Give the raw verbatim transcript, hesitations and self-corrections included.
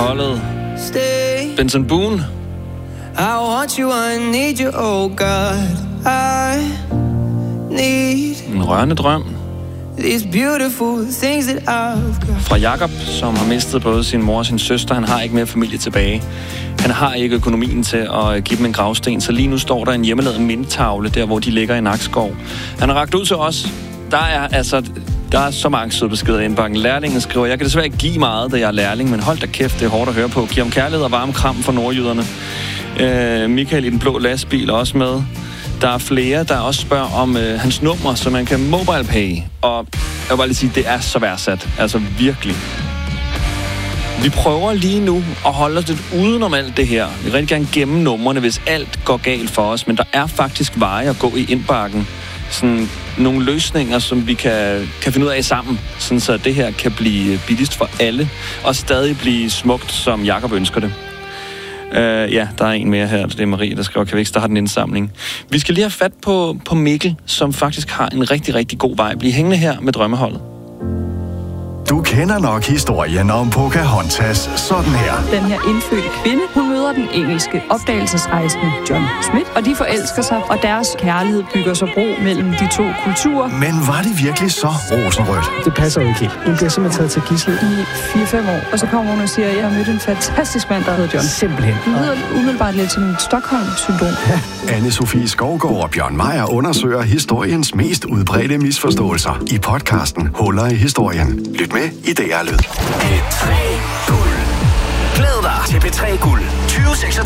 Drømmeholdet. Benson Boone. I want you, I need you, oh God. I need en rørende drøm. These beautiful things that I've got. Fra Jakob, som har mistet både sin mor og sin søster. Han har ikke mere familie tilbage. Han har ikke økonomien til at give dem en gravsten, så lige nu står der en hjemmelavet mindetavle, der hvor de ligger i Nakskov. Han har rakt ud til os. Der er altså... Der er så mange søde beskeder i indbakken. Lærlingen skriver, jeg kan desværre ikke give meget, da jeg er lærling, men hold da kæft, det er hårdt at høre på. Giv om kærlighed og varme kram for nordjyderne. Øh, Michael i den blå lastbil er også med. Der er flere, der også spørger om øh, hans nummer, så man kan mobile pay. Og jeg vil bare lige sige, det er så værdsat. Altså virkelig. Vi prøver lige nu at holde os lidt udenom alt det her. Vi vil rigtig gerne gemme numrene, hvis alt går galt for os. Men der er faktisk veje at gå i indbakken. Sådan nogle løsninger, som vi kan, kan finde ud af sammen, sådan så det her kan blive billigst for alle, og stadig blive smukt, som Jakob ønsker det. Uh, ja, der er en mere her, det er Marie, der skriver, kan vi ikke starte en indsamling. Vi skal lige have fat på, på Mikkel, som faktisk har en rigtig, rigtig god vej. Bliv hængende her med Drømmeholdet. Du kender nok historien om Pocahontas sådan her. Den her indfødte kvinde, hun møder den engelske opdagelsesrejsende John Smith, og de forelsker sig, og deres kærlighed bygger så bro mellem de to kulturer. Men var det virkelig så rosenrødt? Det passer jo ikke helt. Hun bliver simpelthen taget til gidsel i fire fem år, og så kommer hun og siger, at jeg har mødt en fantastisk mand, der hedder John. Simpelthen. Hun hedder umiddelbart lidt som et Stockholm-syndrom. Ja. Anne-Sophie Skovgaard og Bjørn Meier undersøger historiens mest udbredte misforståelser i podcasten Huller i historien. Lyt med i D R Lyd. P tre Guld. Glæd dig til P tre Guld tyve seksogtyve.